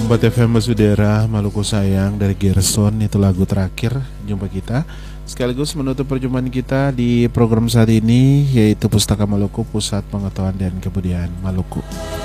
Buat FM Masudera, Maluku sayang dari Gerson, itu lagu terakhir jumpa kita. Sekaligus menutup perjumpaan kita di program saat ini, yaitu Pustaka Maluku, Pusat Pengetahuan dan Kebudayaan Maluku.